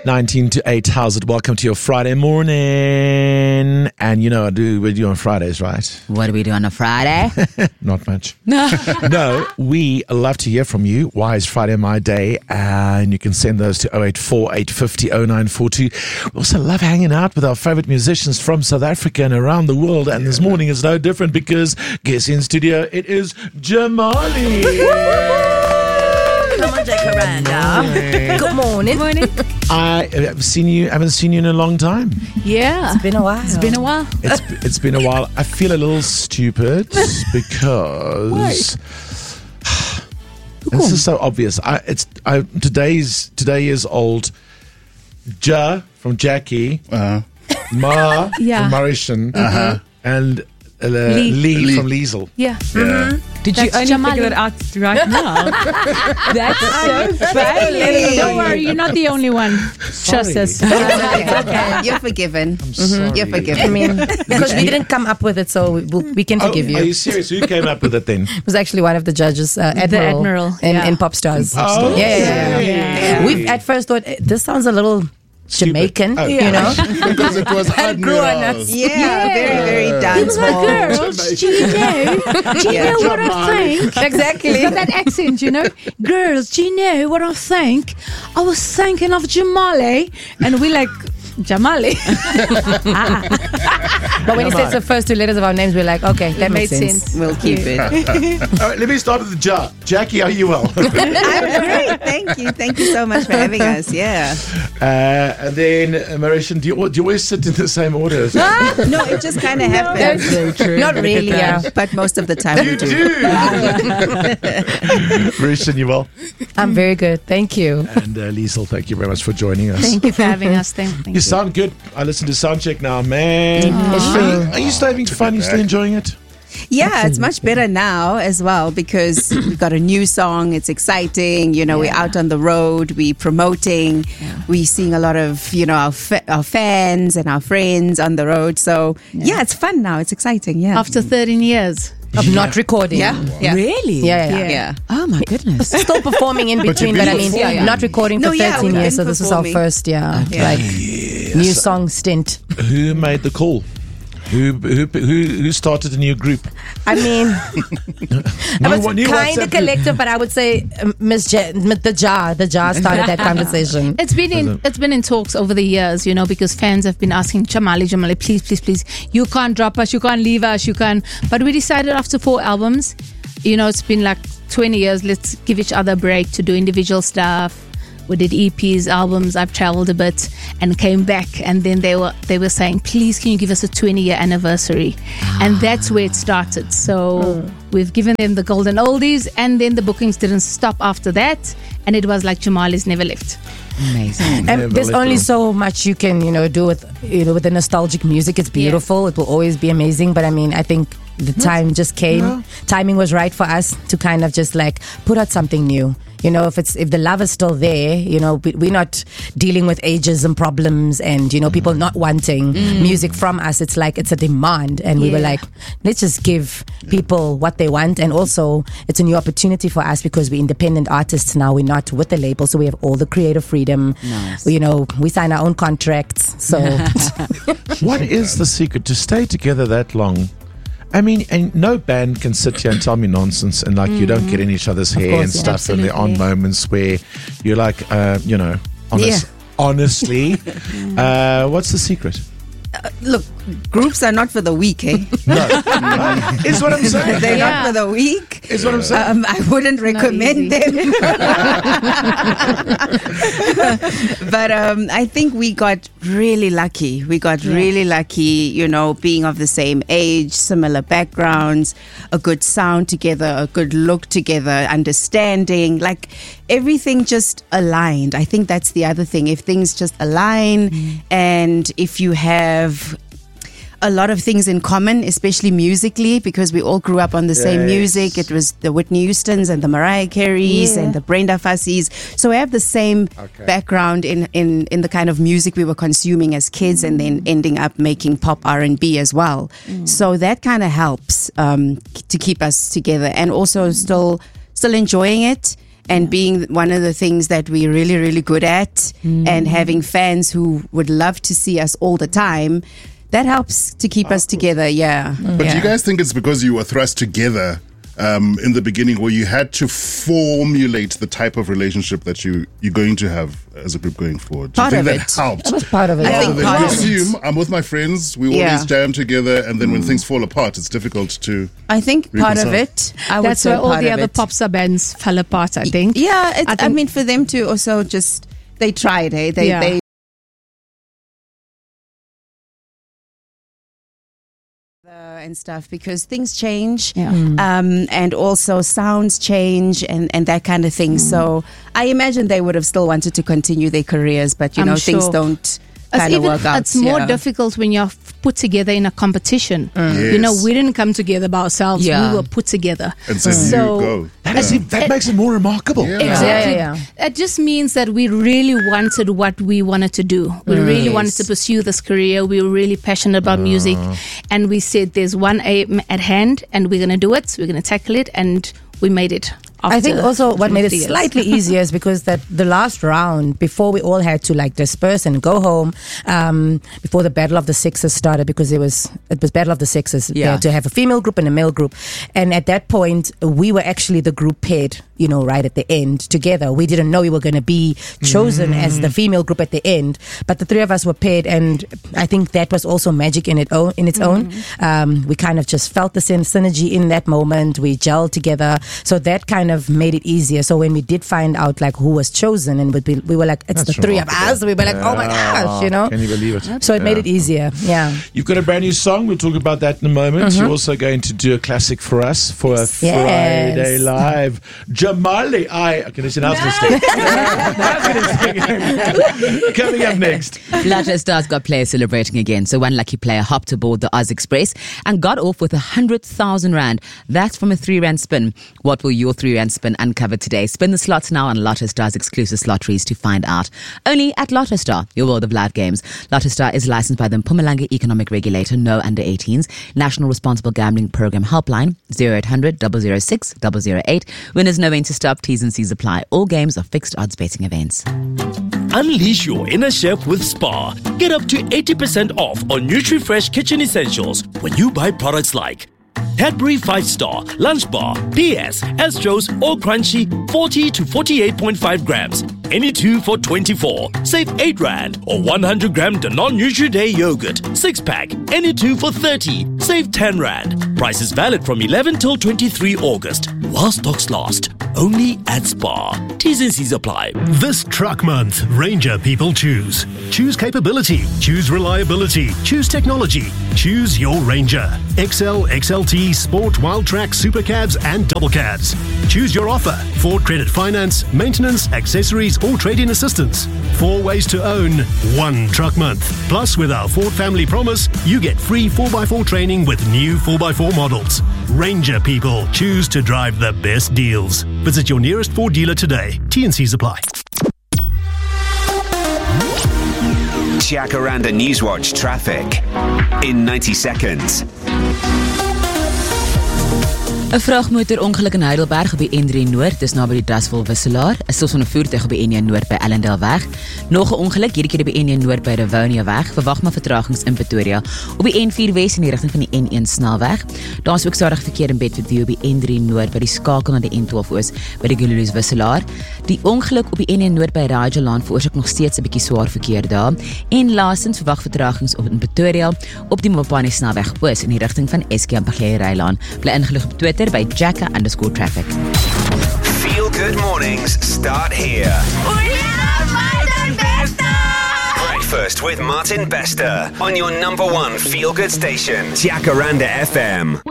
19 to 8. How's it? Welcome to your Friday morning. And you know, we do on Fridays, right? What do we do on a Friday? Not much. No, we love to hear from you. Why is Friday my day? And you can send those to 084 850 0942. We also love hanging out with our favorite musicians from South Africa and around the world. And this morning is no different because guess in studio, it is Jamali. Come on, Jacaranda. Good morning. I haven't seen you in a long time. Yeah. It's been a while. It's been a while. I feel a little stupid because this is so obvious. Today is old Ja from Jackie, Ma from Mauritian, and Lee from Liesel. Yeah. Did you only figure it out right now? That's so funny. Don't worry, you're not the only one. Trust us. Okay. You're forgiven. I'm sorry. You're forgiven. I mean, because we didn't come up with it, so we can forgive you. Are you serious? Who came up with it then? It was actually one of the judges, Admiral, in Pop Stars. Oh, yeah. We at first thought this sounds a little Jamaican, you know, because it was Admiral. Yeah, very dance. He was like, girls, do you know what I think? Exactly. He's got that accent, you know. Girls, do you know what I think? I was thinking of Jamali, and we like Jamali. But when he says the first two letters of our names, we're like, okay, that makes sense. We'll keep it. All right, let me start with the Ja. Jackie, are you well? I'm great. Thank you so much for having us. Yeah. And then, Mauritian, do you always sit in the same order? No, it just kind of happens. That's very true. Not really, But most of the time You we do. Mauritian, you well? I'm very good. Thank you. And Liesel, thank you very much for joining us. Thank you for having us. Thank You you. sound good. I listened to Soundcheck now, man. Are you still having fun? You still enjoying it? Yeah, it's much better now as well because we've got a new song. It's exciting. You know, we're out on the road. We're promoting. We're seeing a lot of, our fans and our friends on the road. So, it's fun now. It's exciting. Yeah. After 13 years. Of not recording. Yeah. Really? Yeah. Oh, my goodness. Still performing in between, but I mean, not recording for 13 years. So this was our first, new song stint. Who made the call? Who started a new group? I mean, it was kind of collective, but I would say the jar started that conversation. It's been in talks over the years, because fans have been asking Jamali, please, you can't drop us, you can't leave us, you can't. But we decided after 4 albums, it's been like 20 years. Let's give each other a break to do individual stuff. We did EPs, albums. I've traveled a bit and came back, and then they were saying, please, can you give us a 20-year anniversary? And that's where it started. So we've given them the golden oldies, and then the bookings didn't stop after that, and it was like Jamali's never left. Amazing. And there's only so much you can, do with the nostalgic music. It's beautiful. Yeah. It will always be amazing. But I mean, I think the time just came. Yeah. Timing was right for us to kind of just like put out something new. If the love is still there, we're not dealing with ageism problems and, people not wanting music from us. It's like it's a demand. And we were like, let's just give people what they want. And also, it's a new opportunity for us because we're independent artists now. We're not with the label. So we have all the creative freedom. Nice. We sign our own contracts. So, what is the secret to stay together that long? I mean, and no band can sit here and tell me nonsense and you don't get in each other's hair and stuff. Absolutely. And there are moments where you're like, honestly, what's the secret? Look, groups are not for the weak, eh? No. Is what I'm saying. They're not for the weak. Is what I'm saying. I wouldn't recommend them. But I think we got really lucky. Really lucky, being of the same age, similar backgrounds, a good sound together, a good look together, understanding. Like everything just aligned. I think that's the other thing. If things just align and if you have a lot of things in common, especially musically, because we all grew up on the same music. It was the Whitney Houstons and the Mariah Careys and the Brenda Fassies. So we have the same background in the kind of music we were consuming as kids and then ending up making pop R&B as well. So that kind of helps to keep us together and also still enjoying it and being one of the things that we're really, really good at, and having fans who would love to see us all the time, that helps to keep us together. Yeah. But do you guys think it's because you were thrust together in the beginning, where you had to formulate the type of relationship that you're going to have as a group going forward? Do you think that helped? That was part of it. I think part you of it. assume I'm with my friends, we always jam together, and then when things fall apart, it's difficult to. I think part of it. That's where all the other pop star bands fell apart, I think. Yeah, I mean, for them to also just, they tried, they and stuff, because things change, and also sounds change, and that kind of thing. So I imagine they would have still wanted to continue their careers, but things don't kind of work out. It's more difficult when you're put together in a competition. Yes. We didn't come together by ourselves. We were put together. And so you go. That makes it more remarkable. Yeah. Exactly. Yeah. It just means that we really wanted what we wanted to do. We really wanted to pursue this career. We were really passionate about music, and we said there's one aim at hand, and we're going to do it. We're going to tackle it, and we made it. I think also what made it slightly easier is because that the last round, before we all had to like disperse and go home, before the Battle of the Sexes started, because it was Battle of the Sexes, to have a female group and a male group, and at that point we were actually the group paired, right at the end together. We didn't know we were going to be chosen as the female group at the end, but the three of us were paired, and I think that was also magic in its own. We kind of just felt the synergy in that moment. We gelled together, so that kind of made it easier. So when we did find out like who was chosen, and we were like, it's the three of us, we were like, oh my gosh, Can you believe it? So it made it easier. Yeah. You've got a brand new song. We'll talk about that in a moment. You're also going to do a classic for us for a Friday Live. Jamali, can I say Coming up next. Lotto Stars got players celebrating again. So one lucky player hopped aboard the Oz Express and got off with 100,000 Rand. That's from a 3 Rand spin. What will your 3 Rand spin uncover today? Spin the slots now on Lotto Star's exclusive lotteries to find out. Only at Lotto Star, your world of live games. Lotto Star is licensed by the Mpumalanga Economic Regulator. No under 18s. National Responsible Gambling Program Helpline 0800 006 008. Winners know when to stop. T's and C's apply. All games are fixed odds betting events. Unleash your inner chef with Spar. Get up to 80% off on NutriFresh kitchen essentials when you buy products like Cadbury 5-Star, Lunch Bar, PS, Astros, or Crunchy, 40 to 48.5 grams. Any 2 for 24. Save 8 Rand. Or 100 gram Danone Nutri-Day yogurt, 6-pack. Any 2 for 30. Save 10 Rand. Price is valid from 11 till 23 August. While stocks last. Only at Spar. T's and C's apply. This truck month, Ranger people choose. Choose capability. Choose reliability. Choose technology. Choose your Ranger. XL, XLT, Sport, Wild Track, Super Cabs and Double Cabs. Choose your offer. Ford Credit Finance, maintenance, accessories or trade-in assistance. 4 ways to own, 1 truck month. Plus, with our Ford Family Promise, you get free 4x4 training with new 4x4 models. Ranger people choose to drive the best deals. Visit your nearest Ford dealer today. T&Cs apply. Jacaranda Newswatch traffic in 90 seconds. 'n Vragmotorongeluk in Heidelberg op die N3 Noord, dis naby die Dasvol Wisselaar. 'n stil van 'n voertuig op die N1 Noord by Ellendale-weg. Nog 'n ongeluk, hierdie keer op die N1 Noord by Rivonia-weg. Verwag maar vertragings in Pretoria. Op die N4 Wes in die rigting van die N1 snelweg. Daar's ook stadig verkeer in Bedford op die N3 Noord by die skakel na die N12 Oos by die Gulu's Wisselaar. Die ongeluk op die N1 Noord by Rajalaan veroorsaak nog steeds 'n bietjie swaar verkeer daar. En laastens verwag vertragings op in Pretoria op die Mopani snelweg Oos in die rigting van SK Mpangeni-Rylaan. Bly ingelig op Twitter by Jacka_traffic. Feel Good Mornings start here. Breakfast with Martin Bester on your number 1 feel good station, Jacaranda FM.